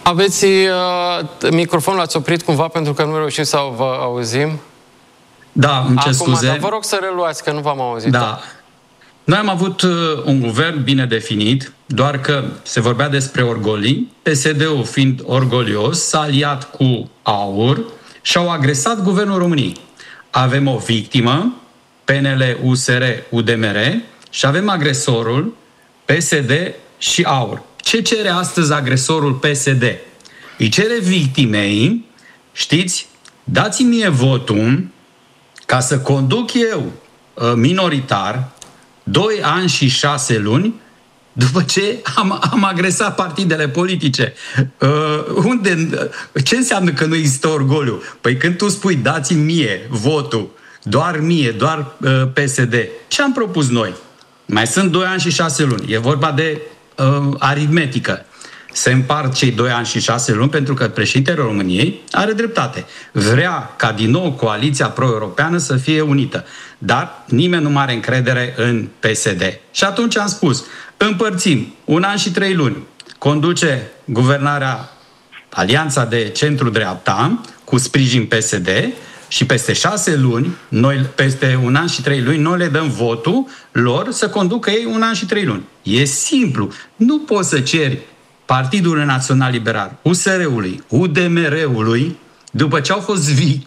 Aveți microfonul, l-ați oprit cumva pentru că nu reușim să vă auzim? Da, îmi cer scuze. Dar vă rog să reluați, că nu v-am auzit. Da. Noi am avut un guvern bine definit, doar că se vorbea despre orgolii. PSD-ul, fiind orgolios, s-a aliat cu AUR și au agresat guvernul României. Avem o victimă, PNL, USR, UDMR, și avem agresorul, PSD și AUR. Ce cere astăzi agresorul PSD? Îi cere victimei, știți, dați-mi mie votul ca să conduc eu minoritar 2 ani și 6 luni după ce am agresat partidele politice. Ce înseamnă că nu există orgoliu? Păi când tu spui dați-mi mie votul, doar mie, doar PSD, ce am propus noi? Mai sunt 2 ani și 6 luni. E vorba de aritmetică. Se împart cei 2 ani și 6 luni pentru că președintele României are dreptate. Vrea ca din nou coaliția pro-europeană să fie unită. Dar nimeni nu mai are încredere în PSD. Și atunci am spus, împărțim 1 an și 3 luni. Conduce guvernarea Alianța de Centru-Dreapta cu sprijin PSD și peste 6 luni, peste 1 an și 3 luni, noi le dăm votul lor să conducă ei 1 an și 3 luni. E simplu. Nu poți să ceri Partidul Național Liberal, USR-ului, UDMR-ului, după ce au fost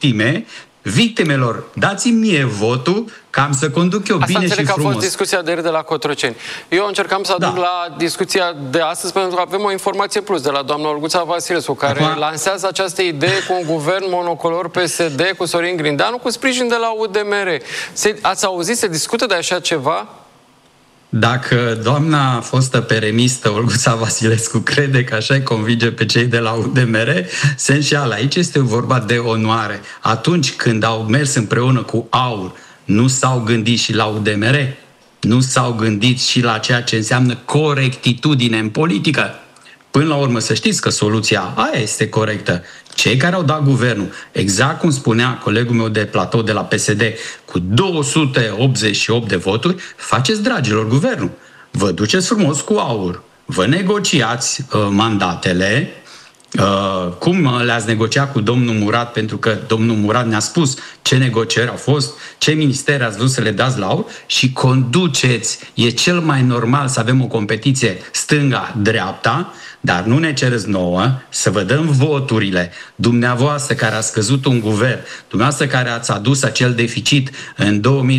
victimelor, dați-mi mie votul ca am să conduc eu bine și frumos. Asta înțeleg că a fost discuția de ieri de la Cotroceni. Eu încercam să aduc la discuția de astăzi pentru că avem o informație plus de la doamna Olguța Vasilescu, care lansează această idee cu un guvern monocolor PSD cu Sorin Grindeanu, cu sprijin de la UDMR. Ați auzit, se discută de așa ceva? Dacă doamna fostă peremistă Olguța Vasilescu crede că așa îi convinge pe cei de la UDMR, se înșeală. Aici este vorba de onoare. Atunci când au mers împreună cu AUR, nu s-au gândit și la UDMR? Nu s-au gândit și la ceea ce înseamnă corectitudine în politică? Până la urmă, să știți că soluția aia este corectă. Cei care au dat guvernul, exact cum spunea colegul meu de platou de la PSD, cu 288 de voturi, faceți, dragilor, guvernul. Vă duceți frumos cu AUR, vă negociați mandatele, cum le-ați negociat cu domnul Murat, pentru că domnul Murat ne-a spus ce negocieri au fost, ce ministeri ați vrut să le dați la AUR și conduceți. E cel mai normal să avem o competiție stânga-dreapta, dar nu ne cereți nouă să vă dăm voturile. Dumneavoastră care ați scăzut un guvern, dumneavoastră care ați adus acel deficit în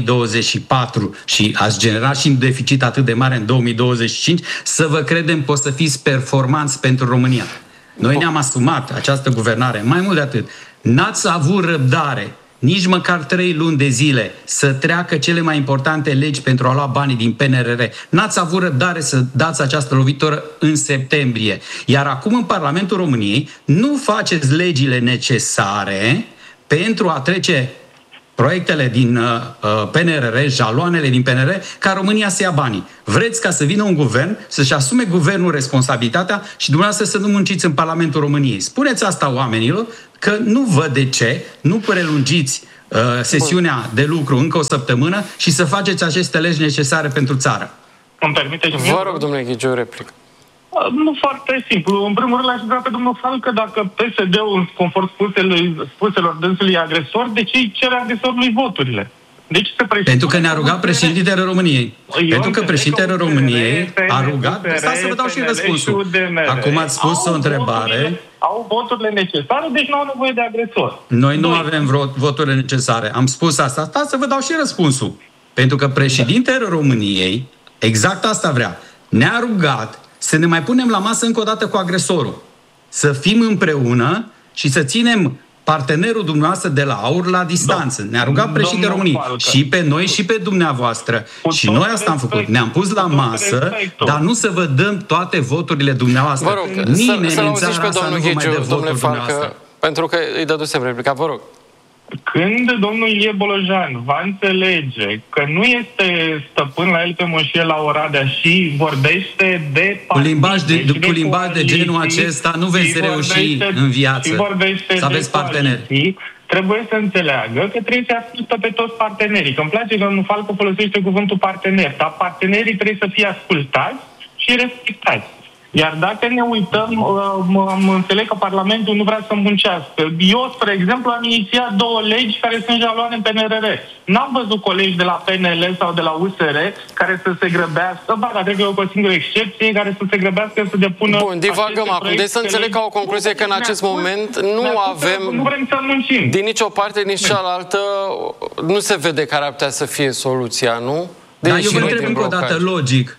2024 și ați generat și un deficit atât de mare în 2025, să vă credem că o să fiți performanți pentru România. Noi ne-am asumat această guvernare, mai mult de atât. N-ați avut răbdare, nici măcar 3 luni de zile, să treacă cele mai importante legi pentru a lua banii din PNRR. N-ați avut răbdare să dați această lovitură în septembrie. Iar acum în Parlamentul României nu faceți legile necesare pentru a trece proiectele din PNRR, jaloanele din PNRR, ca România să ia banii. Vreți ca să vină un guvern, să-și asume guvernul responsabilitatea și dumneavoastră să nu munciți în Parlamentul României. Spuneți asta oamenilor, că nu văd de ce nu prelungiți sesiunea de lucru încă o săptămână și să faceți aceste legi necesare pentru țară. Îmi permiteți? Vă rog, domnule Ghigiu, o replică. Nu foarte simplu. În primul rând l-aș vrea pe domnul Fal că dacă PSD-ul, conform spuselor dânsului, agresor, de ce îi cere agresorului voturile? Deci pentru că ne-a rugat președintele României. Pentru că președintele României a rugat... Stai să vă dau și răspunsul. Acum ați spus o întrebare. Au voturile necesare, deci nu au nevoie de agresor. Noi nu avem voturile necesare. Am spus asta. Stai să vă dau și răspunsul. Pentru că președintele României, exact asta vrea, ne-a rugat să ne mai punem la masă încă o dată cu agresorul. Să fim împreună și să ținem partenerul dumneavoastră de la AUR la distanță. Ne-a rugat președintele României. Și pe noi și pe dumneavoastră. Și noi asta am făcut. Ne-am pus la masă, dar nu să vă dăm toate voturile dumneavoastră. Vă rog, nimeni să-l în țara pe asta domnul nu vă mai dă Ghigiu, domnule votul Falcă, pentru că îi dădusem replica. Vă rog. Când domnul Ilie Bolojan va înțelege că nu este stăpân la el pe moșie la Oradea și vorbește de cu limbaj de genul acesta nu veți reuși în viață să aveți parteneri. Trebuie să înțeleagă că trebuie să ascultă pe toți partenerii. Că îmi place că domnul Falcă folosește cuvântul partener, dar partenerii trebuie să fie ascultați și respectați. Iar dacă ne uităm, am înțeles că Parlamentul nu vrea să muncească. Eu, spre exemplu, am inițiat 2 legi care sunt jaloane în PNRR. N-am văzut colegi de la PNL sau de la USR care să se grăbească, dar cred că e o singură excepție, care să se grăbească să depună... Bun, divagăm acum. Deci să înțeleg ca o concluzie că în acest moment nu avem... Nu vrem să muncim. Din nicio parte, nici cealaltă, nu se vede care ar putea să fie soluția, nu? Dar eu vă întreb încă o dată, logic.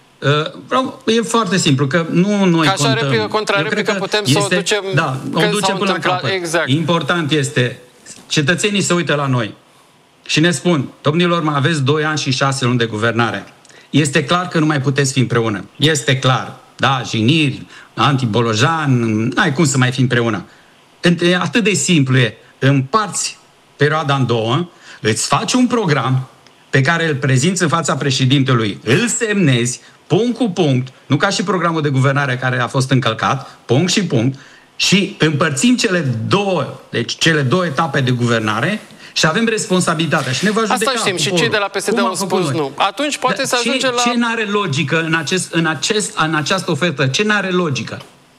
E foarte simplu, că nu noi contăm. Ca așa replică contra replică putem să o ducem... Da, o ducem până la capăt. Exact. Important este, cetățenii se uită la noi și ne spun, domnilor, mai aveți 2 ani și 6 luni de guvernare. Este clar că nu mai puteți fi împreună. Este clar. Da, jigniri, anti-Bolojan, n-ai cum să mai fi împreună. Atât de simplu e. Împarți perioada în 2, îți faci un program pe care îl prezinți în fața președintelui, îl semnezi, punct cu punct, nu ca și programul de guvernare care a fost încălcat, punct și punct, și împărțim cele două etape de guvernare și avem responsabilitatea. Și ne va judeca. Asta știm. Și cei de la PSD au spus nu. Atunci poate să ajunge la... Ce n-are logică în această ofertă? Ce n-are logică?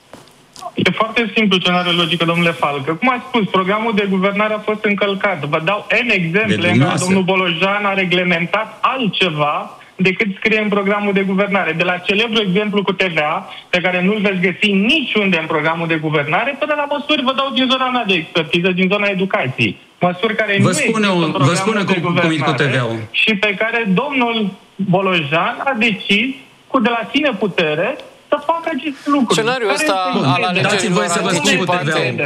E foarte simplu ce nu are logică, domnule Falcă. Cum ați spus, programul de guvernare a fost încălcat. Vă dau N exemple în care domnul Bolojan a reglementat altceva decât scrie în programul de guvernare. De la celebru exemplu cu TVA, pe care nu-l veți găsi niciunde în programul de guvernare, până la măsuri, vă dau din zona mea de expertiză, din zona educației. Măsuri care nu există în programul de guvernare și pe care domnul Bolojan a decis de la sine putere să facă aceste lucruri. Scenariul ăsta al alegerilor anticipate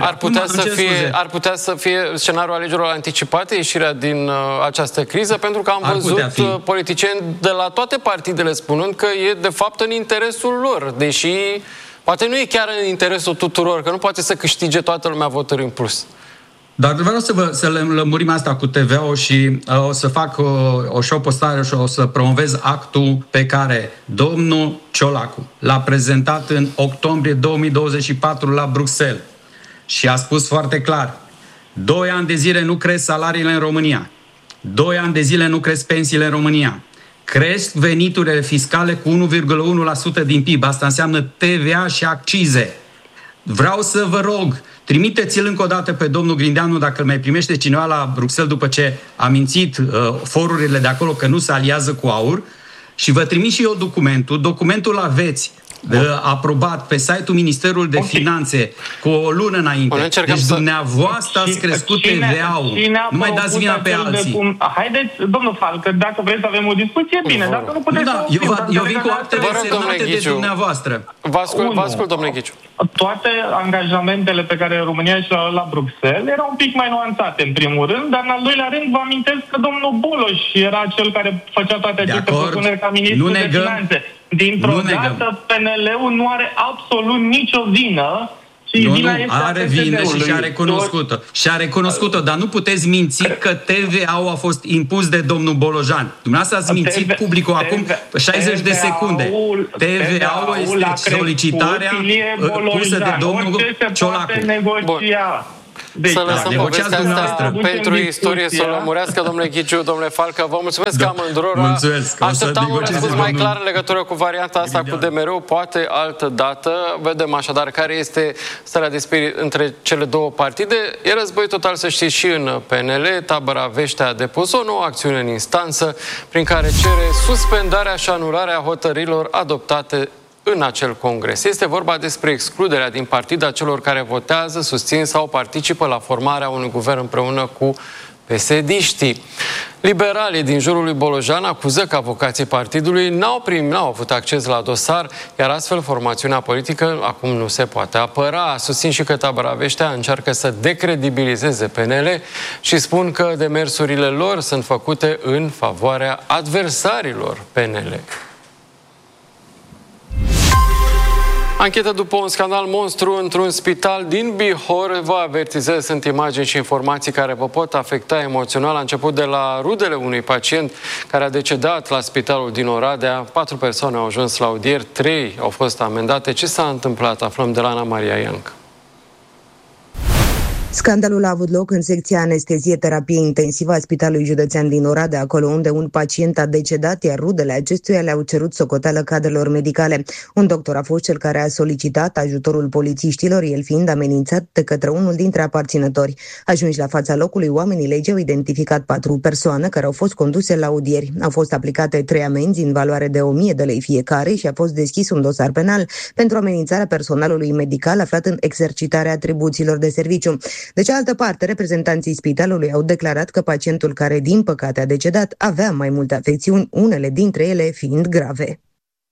ar putea să fie scenariul alegerilor anticipate, ieșirea din această criză, pentru că am văzut politicieni de la toate partidele spunând că e de fapt în interesul lor, deși poate nu e chiar în interesul tuturor, că nu poate să câștige toată lumea voturi în plus. Dar vreau să le lămurim asta cu TVA-ul și o să fac o postare și o să promovez actul pe care domnul Ciolacu l-a prezentat în octombrie 2024 la Bruxelles. Și a spus foarte clar, 2 ani de zile nu cresc salariile în România, 2 ani de zile nu cresc pensiile în România, cresc veniturile fiscale cu 1,1% din PIB, asta înseamnă TVA și accize. Vreau să vă rog, trimiteți-l încă o dată pe domnul Grindeanu, dacă îl mai primește cineva la Bruxelles după ce a mințit forurile de acolo că nu se aliază cu AUR, și vă trimit și eu documentul. Documentul aveți aprobat pe site-ul Ministerului de Finanțe cu o lună înainte. Deci dumneavoastră ați crescut TVA-ul. Nu mai dați vina pe alții. Haideți, domnul Falcă, dacă vreți să avem o discuție, bine. Dacă nu puteți eu vin cu actele semnate de dumneavoastră. Vă ascult, domnule Ghiciu. Toate angajamentele pe care România și le-a luat la Bruxelles erau un pic mai nuanțate, în primul rând, dar în al doilea rând vă amintesc că domnul Boloș era cel care făcea toate aceste propuneri ca ministru de finanțe. Dintr-o dată, PNL-ul nu are absolut nicio vină. Are vină și a recunoscut-o. Și-a recunoscut-o, dar nu puteți minți că TVA-ul a fost impus de domnul Bolojan. Dumneavoastră ați mințit publicul acum 60 de secunde. TVA-ul este solicitarea pusă de domnul Ciolacu. Deci, să lăsăm povestea asta pentru istorie să o lămurească, domnule Ghiciu, domnule Falcă. Vă mulțumesc amândurora. Așteptam un răspuns mai clar în legătură cu varianta asta cu DMR-ul, poate altă dată. Vedem așadar care este starea de spirit între cele două partide. E război total, să știți, și în PNL. Tabăra Veștea a depus o nouă acțiune în instanță prin care cere suspendarea și anularea hotărârilor adoptate în acel congres. Este vorba despre excluderea din partid a celor care votează, susțin sau participă la formarea unui guvern împreună cu PSD-știi. Liberalii din jurul lui Bolojan acuză că avocații partidului n-au avut acces la dosar, iar astfel formațiunea politică acum nu se poate apăra. Susțin și că Tabăra Veștea încearcă să decredibilizeze PNL și spun că demersurile lor sunt făcute în favoarea adversarilor PNL. Anchetă după un scandal monstru într-un spital din Bihor. Vă avertizez, sunt imagini și informații care vă pot afecta emoțional. A început de la rudele unui pacient care a decedat la spitalul din Oradea. 4 persoane au ajuns la audieri, 3 au fost amendate. Ce s-a întâmplat? Aflăm de la Ana Maria Ianc. Scandalul a avut loc în secția anestezie-terapie intensivă a Spitalului Județean din Oradea, acolo unde un pacient a decedat, iar rudele acestuia le-au cerut socoteală cadrelor medicale. Un doctor a fost cel care a solicitat ajutorul polițiștilor, el fiind amenințat de către unul dintre aparținători. Ajunși la fața locului, oamenii legii au identificat 4 persoane care au fost conduse la audieri. Au fost aplicate 3 amenzi în valoare de 1000 de lei fiecare și a fost deschis un dosar penal pentru amenințarea personalului medical aflat în exercitarea atribuțiilor de serviciu. De cealaltă parte, reprezentanții spitalului au declarat că pacientul care, din păcate, a decedat avea mai multe afecțiuni, unele dintre ele fiind grave.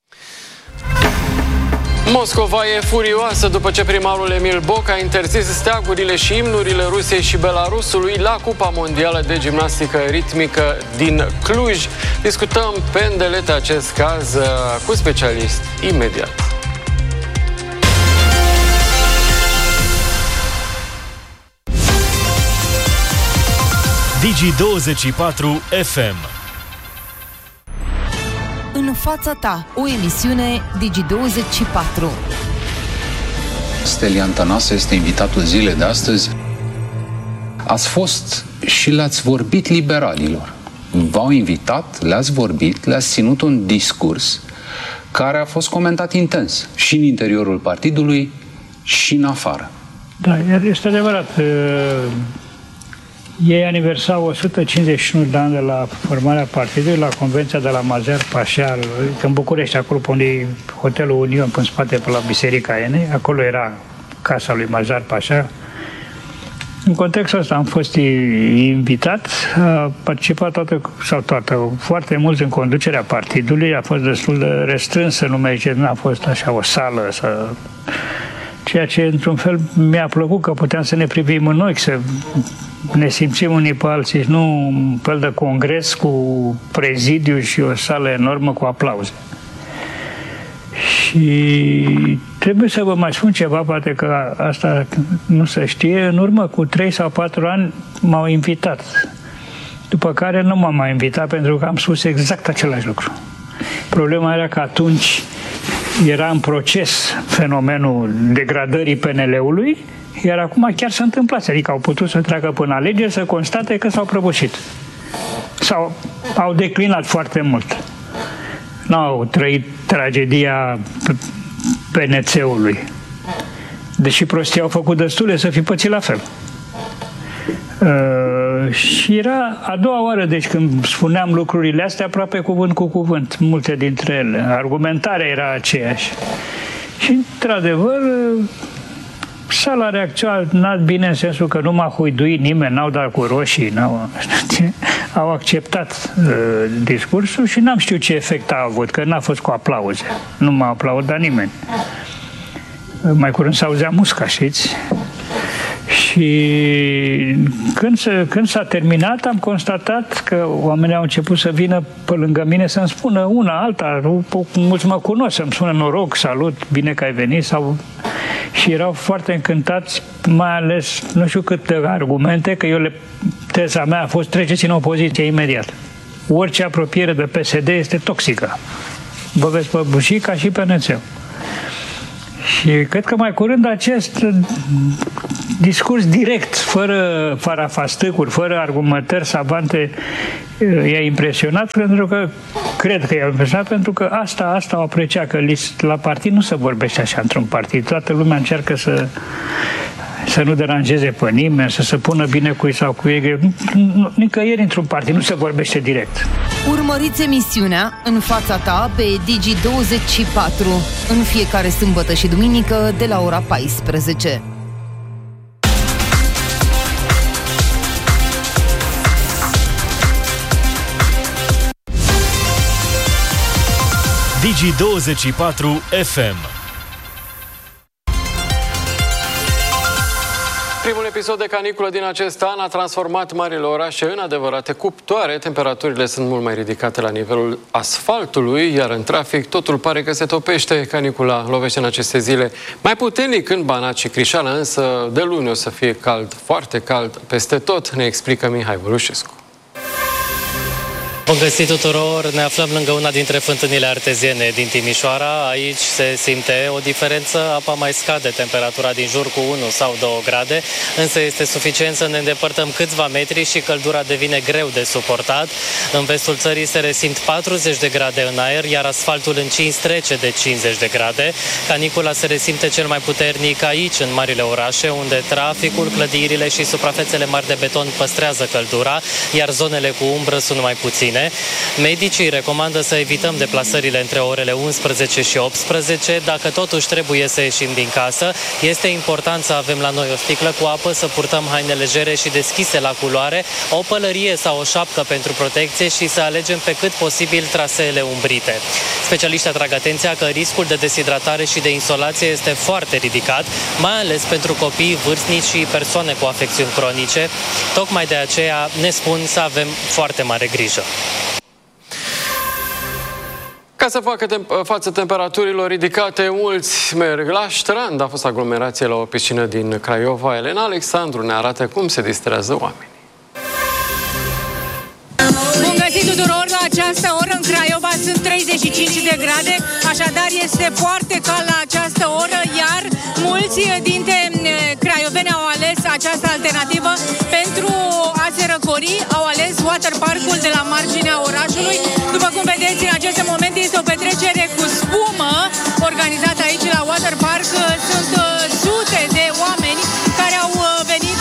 Moscova e furioasă după ce primarul Emil Boc a interzis steagurile și imnurile Rusiei și Belarusului la Cupa Mondială de Gimnastică Ritmică din Cluj. Discutăm pe îndelete acest caz cu specialiști imediat. Digi24 FM. În fața ta, o emisiune Digi24. Stelian Tănase este invitatul zilei de astăzi. Ați fost și le-ați vorbit liberalilor. V-au invitat, le-ați vorbit, le-ați ținut un discurs care a fost comentat intens și în interiorul partidului și în afară. Da, este adevărat. Ei aniversau 151 de ani de la formarea partidului, la Convenția de la Mazar Pașa, în București, acolo unde e Hotelul Union, în spate, pe la Biserica Enei, acolo era casa lui Mazar Pașa. În contextul ăsta am fost invitat, a participat foarte mulți în conducerea partidului, a fost destul de restrânsă, nu a fost așa o sală, ceea ce într-un fel mi-a plăcut, că puteam să ne privim în ochi, să ne simțim unii pe alții, nu un fel de congres cu prezidiu și o sală enormă cu aplauze. Și trebuie să vă mai spun ceva, poate că asta nu se știe. În urmă cu 3 sau 4 ani m-au invitat. După care nu m-am mai invitat pentru că am spus exact același lucru. Problema era că atunci era în proces fenomenul degradării PNL-ului, iar acum chiar s-a întâmplat. Adică au putut să treacă până alegeri, să constate că s-au prăbușit. Sau au declinat foarte mult. N-au trăit tragedia PNC-ului. Deși prostii au făcut destule să fi pățit la fel. Și era a doua oară, deci când spuneam lucrurile astea, aproape cuvânt cu cuvânt, multe dintre ele. Argumentarea era aceeași. Și, într-adevăr, sala a reacționat bine în sensul că nu m-a huiduit nimeni, n-au dat cu roșii, au acceptat discursul și n-am știut ce efect a avut, că n-a fost cu aplauze. Nu m-a aplaudat nimeni. Mai curând s-auzea musca, știți? Și când s-a terminat, am constatat că oamenii au început să vină pe lângă mine să-mi spună una, alta, mulți mă cunosc, să-mi spună noroc, salut, bine că ai venit, și erau foarte încântați, mai ales, nu știu câte argumente, că teza mea a fost treceți în opoziție imediat. Orice apropiere de PSD este toxică. Vă veți păbuși ca și PNC-ul. Și cred că mai curând acest discurs direct, fără farafastâcuri, fără argumentări savante, i-a impresionat, cred că i-a impresionat, pentru că asta o aprecia, că la partid nu se vorbește așa într-un partid. Toată lumea încearcă să nu deranjeze pe nimeni, să se pună bine cu ei sau cu ei. Nicăieri într-un partid nu se vorbește direct. Urmăriți emisiunea În fața ta pe Digi24 în fiecare sâmbătă și duminică de la ora 14. Digi24 FM. Primul episod de caniculă din acest an a transformat marile orașe în adevărate cuptoare. Temperaturile sunt mult mai ridicate la nivelul asfaltului, iar în trafic totul pare că se topește. Canicula lovește în aceste zile mai puternic în Banat și Crișana, însă de luni o să fie cald, foarte cald peste tot, ne explică Mihai Vălușescu. Bun găsit tuturor! Ne aflăm lângă una dintre fântânile arteziene din Timișoara. Aici se simte o diferență, apa mai scade temperatura din jur cu 1 sau 2 grade, însă este suficient să ne îndepărtăm câțiva metri și căldura devine greu de suportat. În vestul țării se resimt 40 de grade în aer, iar asfaltul încins trece de 50 de grade. Canicula se resimte cel mai puternic aici, în marile orașe, unde traficul, clădirile și suprafețele mari de beton păstrează căldura, iar zonele cu umbră sunt mai puține. Medicii recomandă să evităm deplasările între orele 11 și 18. Dacă totuși trebuie să ieșim din casă, este important să avem la noi o sticlă cu apă, să purtăm haine legere și deschise la culoare, o pălărie sau o șapcă pentru protecție și să alegem pe cât posibil traseele umbrite. Specialiștii atrag atenția că riscul de deshidratare și de insolație este foarte ridicat, mai ales pentru copii, vârstnici și persoane cu afecțiuni cronice. Tocmai de aceea ne spun să avem foarte mare grijă. Ca să facă față temperaturilor ridicate, mulți merg la strand. A fost aglomerație la o piscină din Craiova. Elena Alexandru ne arată cum se distrează oamenii. Bun găsit tuturor! La această oră în Craiova sunt 35 de grade, așadar este foarte cald la această oră, iar mulți dintre craioveni au ales această alternativă pentru a se răcori, au ales waterparkul de la marginea orașului. După cum vedeți, în aceste momente este o petrecere cu spumă organizată